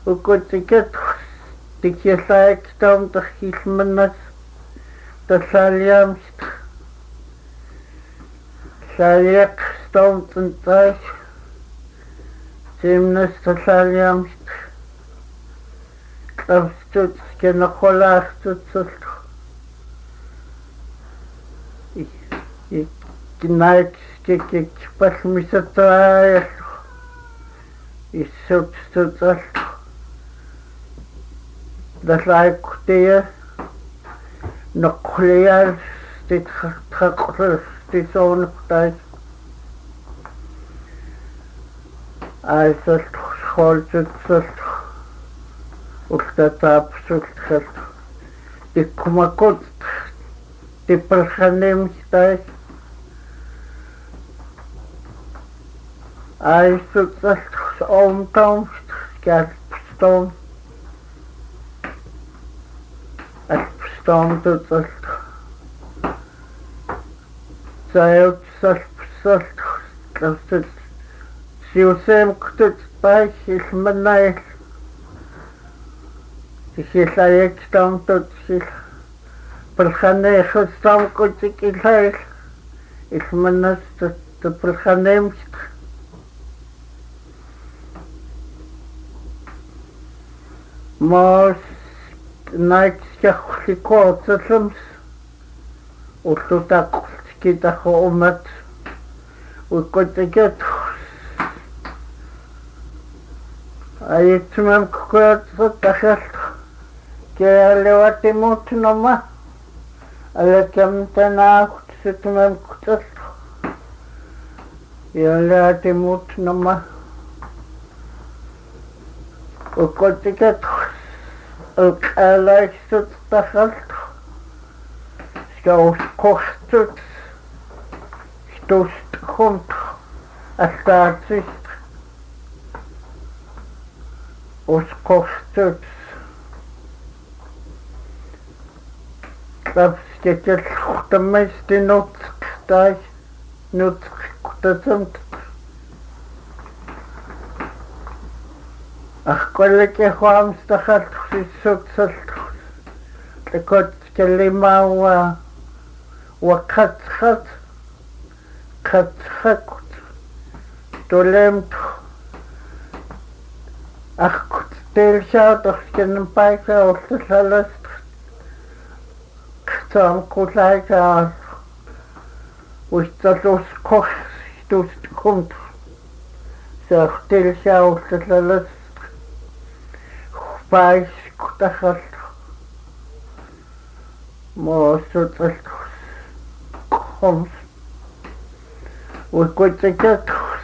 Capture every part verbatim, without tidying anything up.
ukutiket tikiasaik taum tahilmanas tasaliamst saliak taum tantas simnas tasaliamst tavstut kenakolaastut sult Kinaik kikik palmisataayal issutsutal dasaikutia noqlial titkhaqqul tisoonqtai aisalt holtsutsult ultataapsult tikkumakut tipalhanemstai aisutalt omtaum skalpstom alpstom tutalt sayut salpsalt tlavsut siusem ktut paik ilmanail tihilayek tam tut sil palhanechus tam kutik ilail ilmanas tupalhanemst Mars night skaklikotslums ullutakskitaho umat ukotiket ayitmam kukat tahalt kelewatimuut noma alakam tanaakt sitmam kutat yalatimuut noma ukotiket القلايستut تخلت سكوش كوستut ستوست خمت أستاتست وسكوستut تفسكتل ختمست نوتك تاي نوتك كتتمت أخقلك يا خوام استخلت في السوق سلت لكنت كلمة و وقت خط قد خط تلمت أخقت تلشا تخشكن بايكا وتسلست كتام كولايكا وستلوس كوخ ستوست كنت سأختلشا وتسلست Pais kutahal mosutal khoms وكنتك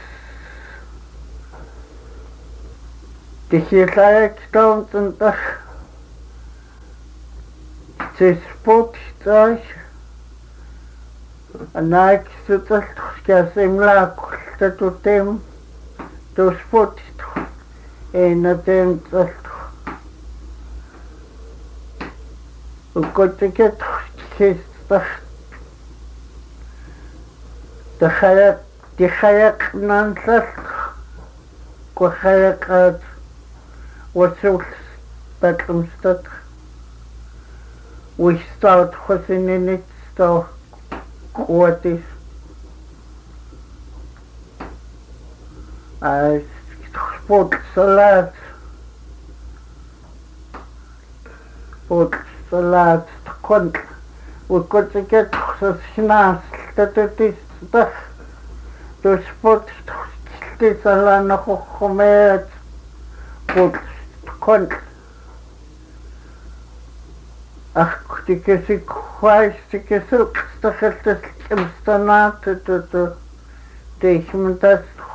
تشيلاك تاون تنتخ تسبوت تاش أناك ستل كاسم لاك تتوتم تسبوت إن تم تل وكنتك تخيستخ تخيق تخيق نانسل كخيقات وسول باتلمستت ويستاوت خسنينيت ستاو قواتيس عايز تخبط صلاة بوت صلاة كنت وكنت كتخصص ناس تتتيس تخ تسبوت تسلا نخو خميت بوت كنت أخ تكسي كويس تكسي استخلت المستنات تتتو تيش من تسخ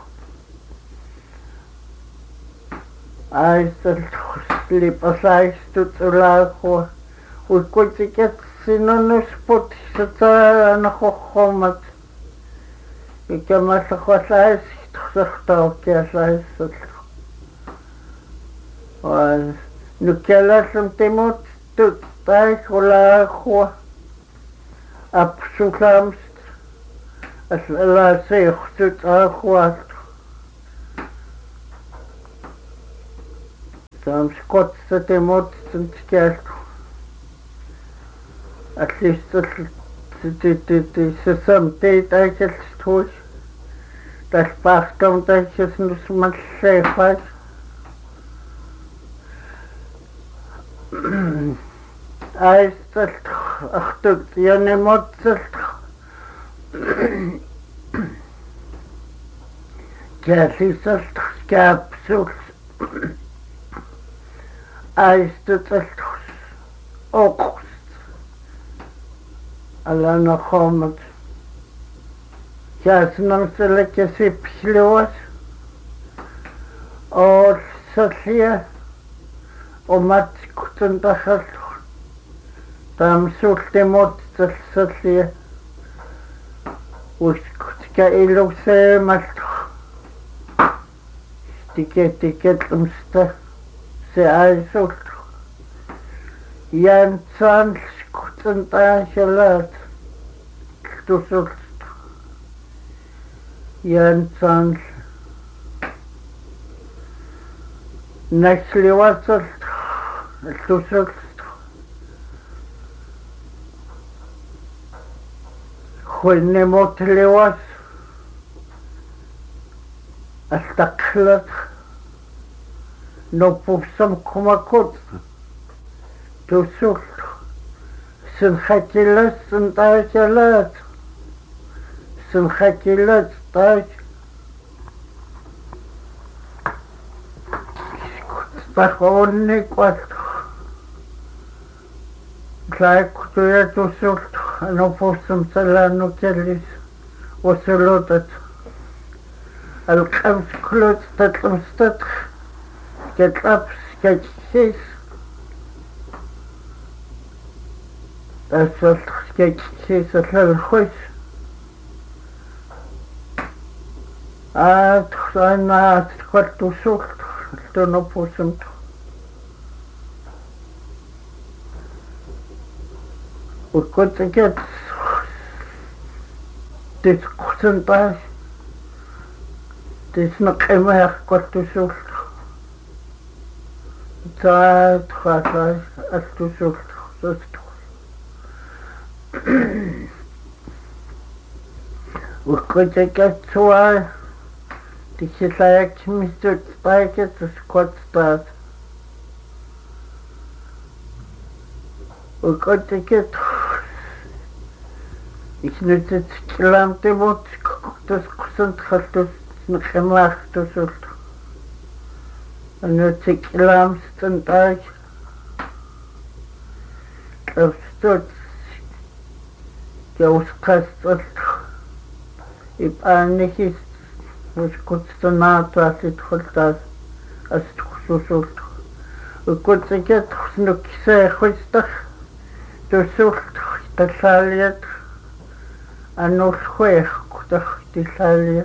عايز تلخصلي بسايس تتلاخو وكنت كتسي نسبوت ستالا نخو خمت كما تخصائص تخصختاو كياسايس ونكالاسم تيموت تتايش ولا أخوة أبسوكامست أسألا سيخ تتاخوات Там скотца ты мотцент скялку. Отлично ты ты ты ты сам ты тайкел стой. Das Bachtum, das ist nur mal schäfert. Eis das ach du ja ne Motzel. Das ist das Kapsul. Eis das August. Alla noch kommt. Ja, znam se leke si pšljovac od satlije o matsku tundahalt tam sulte motsal satlije uskutska iluse malt stike tike tlumsta se aisult jan tsan skutundahalt tusult Янцан насливаться слушать хоть не мотливать остаклад но пусам кумакот тусул сын хотелось сын тайчалат сын хотелось так похоронный квадрат для кутуя тусул но пусам салану келис осолотат алкамс клот татлмстат кетлапс кетсис асфальт кетсис атлхойс А, она квартусул, что на пусом. У котикет ты кусенташ, ты снакемах квартусул. Та тхатай, астусул, состу. У котикет суай. Тихисаяк мистер Спайкет скот стат. У котикет ich nütze ламте вот das kusant халтус нхемлах тусул. Нütze ламстен так. Австот я ускастал и панихис Ускутстанаату аситхултаас астхусусуулт укутсакет снуксаахустах тусуулт таллаалиат аннуулхуяхкутах тиллаалиа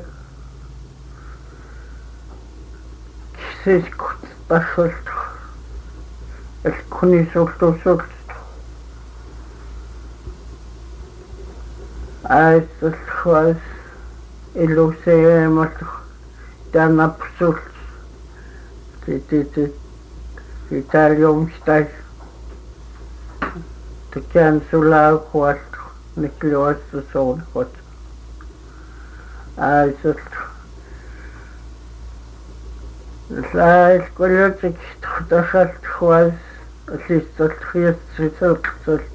кисискут пахулт алкунисуултусуулт айсэлхуас Illusie matu tänä psul titi Italium stai tukään sulla kuat nikluossa soulkot aisut sai koljotik tutasalt kuas listot hietsitselt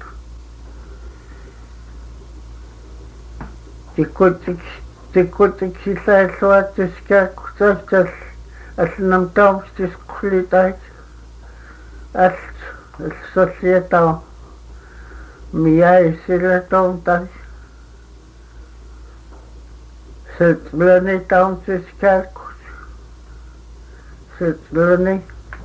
tikutik Тикутик хилааллуатсискаак кутаалтал алланам таамстис кулитаик алт алсоллиатаа миай силатаунтаа сэтблэни таамстискаак сэтблэни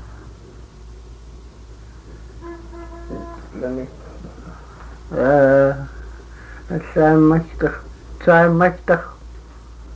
сэтблэни э асааммастер цааммастер